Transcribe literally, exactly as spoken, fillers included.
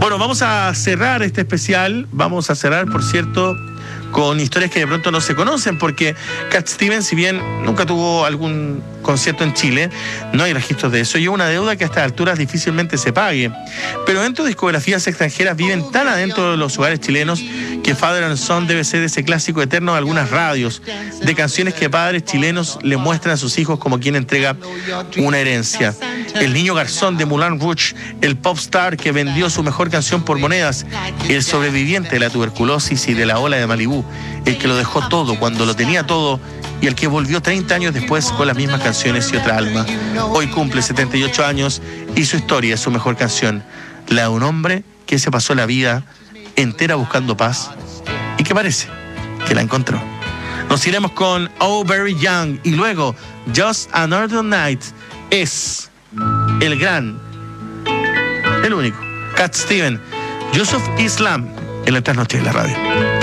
Bueno, vamos a cerrar este especial. Vamos a cerrar, por cierto, con historias que de pronto no se conocen, porque Cat Stevens, si bien nunca tuvo algún concierto en Chile, no hay registros de eso, y es una deuda que a estas alturas difícilmente se pague. Pero dentro de discografías extranjeras viven tan adentro de los hogares chilenos que Father and Son debe ser ese clásico eterno de algunas radios, de canciones que padres chilenos le muestran a sus hijos como quien entrega una herencia. El niño garzón de Moulin Rouge, el pop star que vendió su mejor canción por monedas, el sobreviviente de la tuberculosis y de la ola de Malibú, el que lo dejó todo cuando lo tenía todo y el que volvió treinta años después con las mismas canciones y otra alma. Hoy cumple setenta y ocho años y su historia es su mejor canción, la de un hombre que se pasó la vida entera buscando paz y que parece que la encontró. Nos iremos con Oh Very Young y luego Just Another Night. Es el gran, el único, Cat Stevens, Yusuf Islam en la trasnoche de la radio.